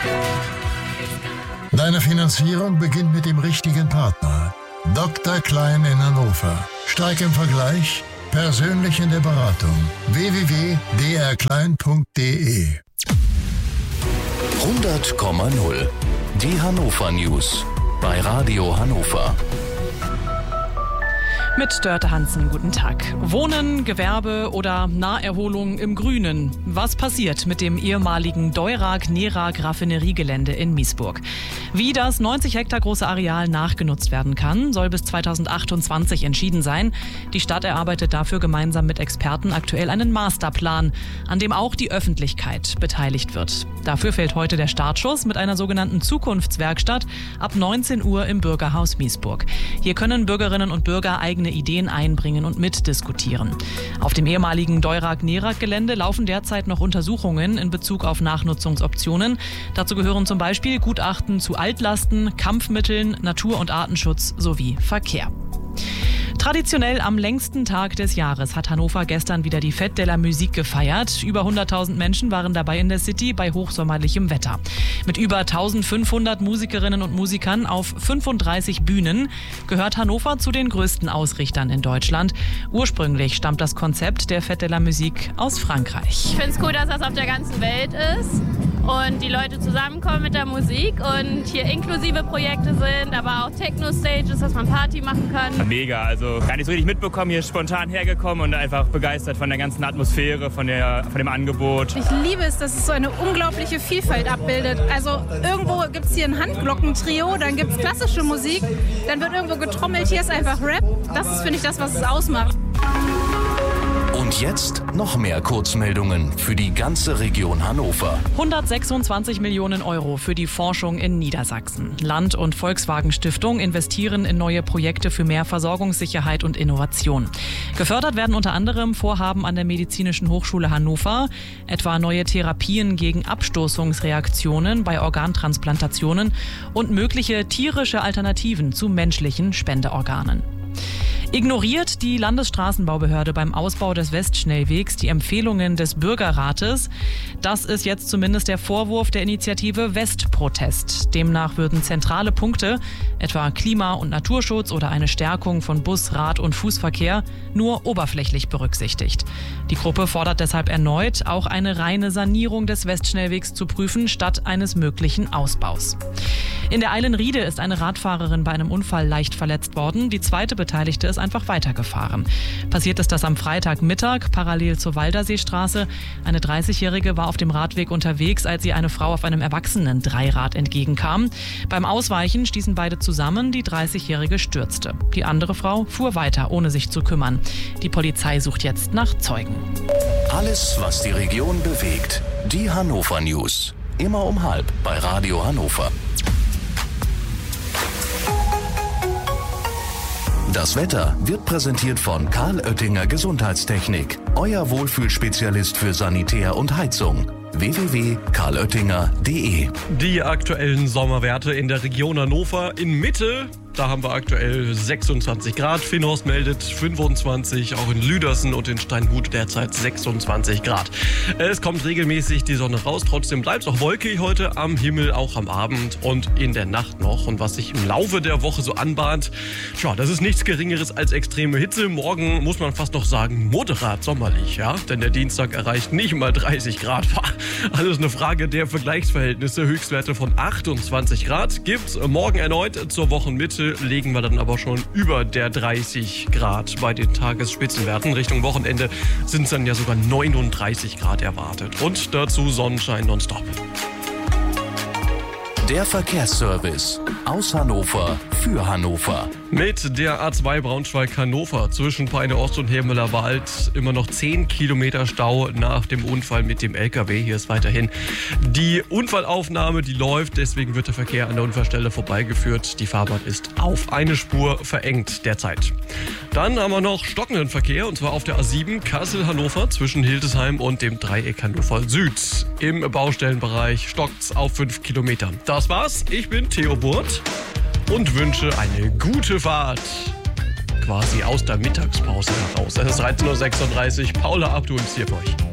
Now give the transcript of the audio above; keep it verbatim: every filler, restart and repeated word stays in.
Deine Finanzierung beginnt mit dem richtigen Partner. Doktor Klein in Hannover. Stark im Vergleich, persönlich in der Beratung. w w w punkt d r klein punkt d e hundert Komma null. Die Hannover News bei Radio Hannover. Mit Dörte Hansen, guten Tag. Wohnen, Gewerbe oder Naherholung im Grünen. Was passiert mit dem ehemaligen Deurag-Nerag-Raffineriegelände in Miesburg? Wie das neunzig Hektar große Areal nachgenutzt werden kann, soll bis zweitausendachtundzwanzig entschieden sein. Die Stadt erarbeitet dafür gemeinsam mit Experten aktuell einen Masterplan, an dem auch die Öffentlichkeit beteiligt wird. Dafür fällt heute der Startschuss mit einer sogenannten Zukunftswerkstatt ab neunzehn Uhr im Bürgerhaus Miesburg. Hier können Bürgerinnen und Bürger eigene Ideen einbringen und mitdiskutieren. Auf dem ehemaligen Deurag-Nerag-Gelände laufen derzeit noch Untersuchungen in Bezug auf Nachnutzungsoptionen. Dazu gehören zum Beispiel Gutachten zu Altlasten, Kampfmitteln, Natur- und Artenschutz sowie Verkehr. Traditionell am längsten Tag des Jahres hat Hannover gestern wieder die Fête de la Musique gefeiert. Über hunderttausend Menschen waren dabei in der City bei hochsommerlichem Wetter. Mit über eintausendfünfhundert Musikerinnen und Musikern auf fünfunddreißig Bühnen gehört Hannover zu den größten Ausrichtern in Deutschland. Ursprünglich stammt das Konzept der Fête de la Musique aus Frankreich. Ich finde es cool, dass das auf der ganzen Welt ist und die Leute zusammenkommen mit der Musik und hier inklusive Projekte sind, aber auch Techno-Stages, dass man Party machen kann. Mega, also gar nicht so richtig mitbekommen, hier spontan hergekommen und einfach begeistert von der ganzen Atmosphäre, von, der, von dem Angebot. Ich liebe es, dass es so eine unglaubliche Vielfalt abbildet. Also irgendwo gibt es hier ein Handglockentrio, dann gibt es klassische Musik, dann wird irgendwo getrommelt, hier ist einfach Rap. Das ist, finde ich, das, was es ausmacht. Und jetzt noch mehr Kurzmeldungen für die ganze Region Hannover. hundertsechsundzwanzig Millionen Euro für die Forschung in Niedersachsen. Land- und Volkswagen Stiftung investieren in neue Projekte für mehr Versorgungssicherheit und Innovation. Gefördert werden unter anderem Vorhaben an der Medizinischen Hochschule Hannover, etwa neue Therapien gegen Abstoßungsreaktionen bei Organtransplantationen und mögliche tierische Alternativen zu menschlichen Spendeorganen. Ignoriert die Landesstraßenbaubehörde beim Ausbau des Westschnellwegs die Empfehlungen des Bürgerrates? Das ist jetzt zumindest der Vorwurf der Initiative Westprotest. Demnach würden zentrale Punkte, etwa Klima- und Naturschutz oder eine Stärkung von Bus-, Rad- und Fußverkehr, nur oberflächlich berücksichtigt. Die Gruppe fordert deshalb erneut, auch eine reine Sanierung des Westschnellwegs zu prüfen, statt eines möglichen Ausbaus. In der Eilenriede ist eine Radfahrerin bei einem Unfall leicht verletzt worden. Die zweite Beteiligte ist einfach weitergefahren. Passiert ist das am Freitagmittag, parallel zur Walderseestraße. Eine dreißigjährige war auf dem Radweg unterwegs, als sie eine Frau auf einem Erwachsenen-Dreirad entgegenkam. Beim Ausweichen stießen beide zusammen, die dreißigjährige stürzte. Die andere Frau fuhr weiter, ohne sich zu kümmern. Die Polizei sucht jetzt nach Zeugen. Alles, was die Region bewegt. Die Hannover News. Immer um halb bei Radio Hannover. Das Wetter wird präsentiert von Karl Oettinger Gesundheitstechnik. Euer Wohlfühlspezialist für Sanitär und Heizung. w w w punkt karl oettinger punkt d e. Die aktuellen Sommerwerte in der Region Hannover. In Mitte, da haben wir aktuell sechsundzwanzig Grad. Finnhorst meldet fünfundzwanzig, auch in Lüdersen und in Steinhut derzeit sechsundzwanzig Grad. Es kommt regelmäßig die Sonne raus, trotzdem bleibt es auch wolkig heute am Himmel, auch am Abend und in der Nacht noch. Und was sich im Laufe der Woche so anbahnt, tja, das ist nichts Geringeres als extreme Hitze. Morgen muss man fast noch sagen, moderat sommerlich, ja, denn der Dienstag erreicht nicht mal dreißig Grad. Alles eine Frage der Vergleichsverhältnisse. Höchstwerte von achtundzwanzig Grad gibt's morgen erneut. Zur Wochenmitte legen wir dann aber schon über der dreißig Grad bei den Tagesspitzenwerten. Richtung Wochenende sind es dann ja sogar neununddreißig Grad erwartet. Und dazu Sonnenschein nonstop. Der Verkehrsservice aus Hannover für Hannover. Mit der A zwei Braunschweig-Hannover zwischen Peine Ost und Hermeler Wald immer noch zehn Kilometer Stau nach dem Unfall mit dem L K W. Hier ist weiterhin die Unfallaufnahme, die läuft. Deswegen wird der Verkehr an der Unfallstelle vorbeigeführt. Die Fahrbahn ist auf eine Spur verengt derzeit. Dann haben wir noch stockenden Verkehr, und zwar auf der A sieben Kassel-Hannover zwischen Hildesheim und dem Dreieck Hannover Süd. Im Baustellenbereich stockt's auf fünf Kilometer. Das war's. Ich bin Theo Burt und wünsche eine gute Fahrt. Quasi aus der Mittagspause heraus. Es ist dreizehn Uhr sechsunddreißig. Paula Abdu ist hier für euch.